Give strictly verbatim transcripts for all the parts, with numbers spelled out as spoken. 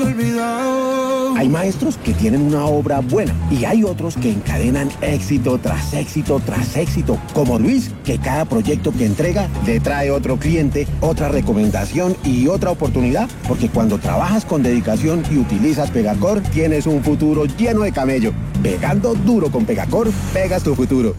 olvidado. Hay maestros que tienen una obra buena y hay otros que encadenan éxito tras éxito tras éxito, como Luis, que cada proyecto que entrega le trae otro cliente, otra recomendación y otra oportunidad, porque cuando trabajas con dedicación y utilizas Pegacor, tienes un futuro lleno de camello. Pegando duro con Pegacor, pegas tu futuro.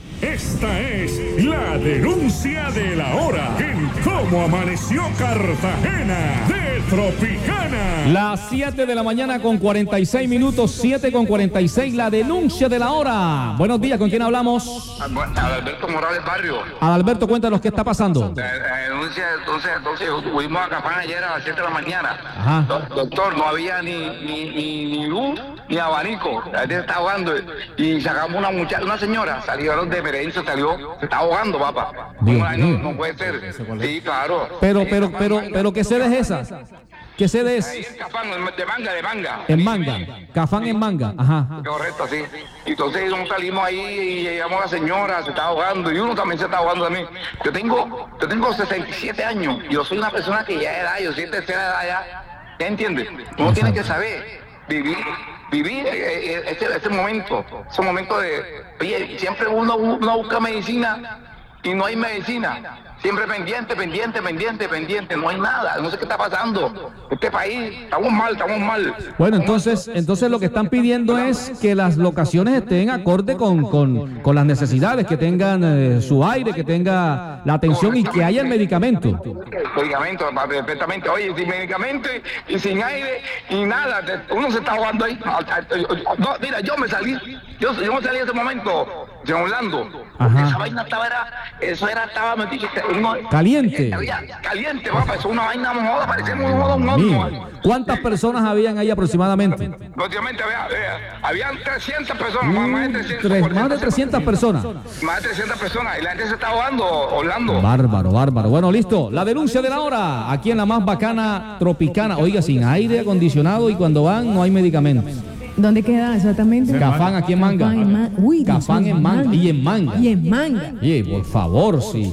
Esta es la denuncia de la hora en Cómo Amaneció Cartagena de Tropicana. Las siete de la mañana con cuarenta y seis minutos, siete con cuarenta y seis, la denuncia de la hora. Buenos días, ¿con quién hablamos? Adalberto Morales Barrio. Adalberto, cuéntanos qué está pasando. La, la denuncia, entonces, entonces fuimos a Cafán ayer a las siete de la mañana. Ajá. Do- doctor, no había ni, ni, ni, ni luz ni abanico. La gente se está ahogando y sacamos una muchacha, una señora, salieron de emergencia, salió, se está ahogando, papá. Dios No, mío. no, no puede ser. Sí, claro. Pero, Ahí pero, en pero, Cafán, pero, ¿qué sede es esa? ¿Qué sede Ahí es? en Cafán, de manga, de manga. En Manga. Cafán en Manga. Ajá. Correcto, sí. Y entonces nosotros salimos ahí y llegamos a la señora, se está ahogando, y uno también se está ahogando también. Yo tengo, yo tengo sesenta y siete años, y yo soy una persona que ya es edad, yo soy tercera edad ya. ¿Ya entiendes? Uno tiene que saber vivir, vivir eh, eh, este, este momento, ese momento de, oye, siempre uno, uno busca medicina y no hay medicina. Siempre pendiente, pendiente, pendiente, pendiente, no hay nada, no sé qué está pasando. Este país, estamos mal, estamos mal. Bueno, entonces, entonces lo que están pidiendo es que las locaciones estén acorde con, con, con las necesidades, que tengan eh, su aire, que tenga la atención y que haya el medicamento. Medicamento, perfectamente. Oye, sin medicamento y, y sin aire y nada, te- uno se está ahogando ahí. No, mira, yo me salí, yo, yo me salí en ese momento, de Orlando. Ajá. Esa vaina estaba, era, eso era, estaba metido, uno- Caliente. Había- Caliente, papá, eso es una vaina moda, parecemos un modo, un modo. Mío. ¿Cuántas personas habían ahí aproximadamente? Prácticamente había, había, habían trescientas personas, más, más de trescientas. Tres- más de trescientas personas. Más de trescientas personas, y la gente se está ahogando, Orlando. Bárbaro, bárbaro. Bueno, listo. La denuncia de la hora. Aquí en la más bacana Tropicana. Oiga, sin aire acondicionado y cuando van no hay medicamentos. ¿Dónde queda exactamente? Cafán aquí en Manga. Cafán en Ma- Uy, Dios Cafán mío, en Manga. Y en Manga. Y en Manga. Oye, por favor, si,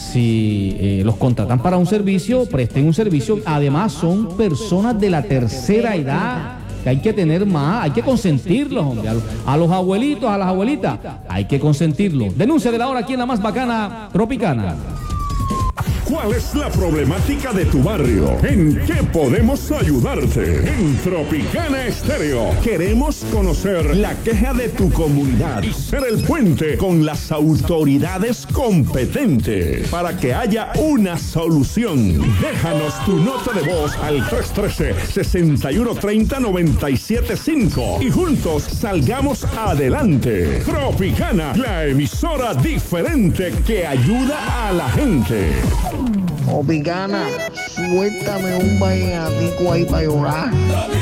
si eh, los contratan para un servicio, presten un servicio. Además, son personas de la tercera edad. Que hay que tener más, hay que consentirlos, hombre. A los, a los abuelitos, a las abuelitas, hay que consentirlos. Denuncia de la hora aquí en la más bacana Tropicana. ¿Cuál es la problemática de tu barrio? ¿En qué podemos ayudarte? En Tropicana Estéreo queremos conocer la queja de tu comunidad y ser el puente con las autoridades competentes para que haya una solución. Déjanos tu nota de voz al tres uno tres, seis uno tres cero, nueve siete cinco y juntos salgamos adelante. Tropicana, la emisora diferente que ayuda a la gente. Tropicana, suéltame un vallenatico ahí para llorar.